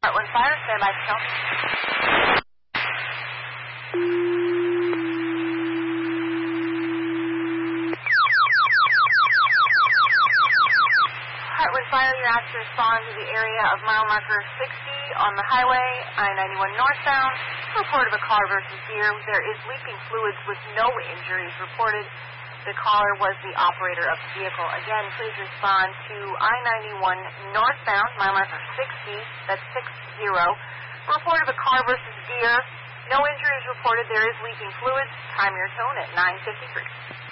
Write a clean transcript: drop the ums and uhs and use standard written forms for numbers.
Heartland Fire, stand by for help. Heartland Fire, you're asked to respond to the area of mile marker 60 on the highway, I-91 northbound. Report of a car versus deer. There is leaking fluids with no injuries reported. The caller was the operator of the vehicle. Again, please respond to I-91 northbound, mile marker 60, that's 60. Report of a car versus deer. No injuries reported. There is leaking fluids. Time your tone at 9:53.